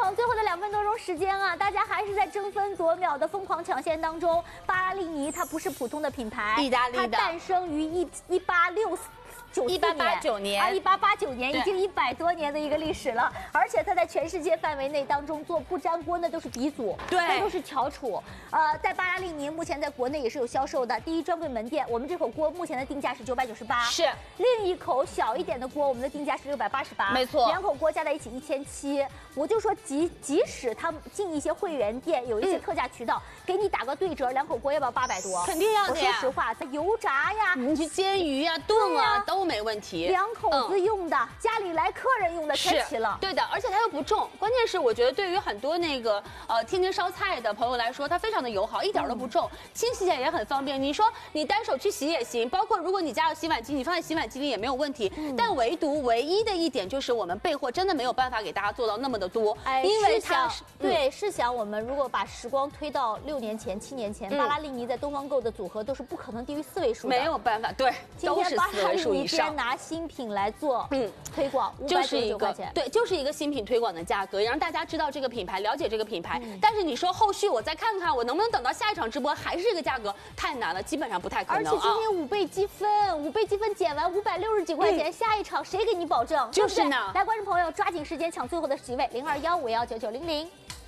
抢最后的2分多钟时间啊，大家还是在争分夺秒的疯狂抢先当中。巴拉利尼它不是普通的品牌， 意大利的， 它诞生于 1889年啊 ，1889年已经100多年的一个历史了，而且它在全世界范围内当中做不粘锅那都是鼻祖， 对， 那都是翘楚。在巴拉利尼目前在国内也是有销售的，第一专柜门店，我们这口锅目前的定价是998， 是。 另一口小一点的锅，我们的定价是688， 没错 ，2口锅加在一起1700。我就说即使他们进一些会员店，有一些特价渠道，给你打个对折，2口锅要不要800多？ 肯定要的呀。 我说实话，它油炸呀， 你去煎鱼呀、炖啊都没问题。 2口子用的，家里来客人用的全齐了。 对的，而且它又不重，关键是我觉得对于很多那个天天烧菜的朋友来说，它非常的友好，一点都不重，清洗起来也很方便。你说你单手去洗也行，包括如果你家有洗碗机，你放在洗碗机里也没有问题。但唯一的一点就是我们备货真的没有办法给大家做到那么的多，因为它试想我们如果把时光推到6年前、7年前，巴拉利尼在东方购的组合都是不可能低于4位数的， 没有办法，对，都是4位数以上。 边拿新品来做推广， 就是一个对， 就是一个新品推广的价格，也让大家知道这个品牌，了解这个品牌。但是你说后续我再看看，我能不能等到下一场直播还是这个价格？太难了，基本上不太可能。 而且今天5倍积分，5倍积分减完560几块钱，下一场谁给你保证？ 就是呢。 来，观众朋友抓紧时间抢最后的几位，0215199900。